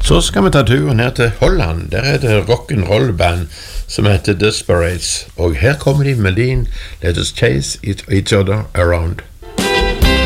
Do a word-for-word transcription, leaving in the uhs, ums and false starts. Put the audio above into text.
Så skal vi ta turen ned til Holland. Der er det rock'n'roll-band som heter Desperates. Og her kommer de med din Let us chase each other around.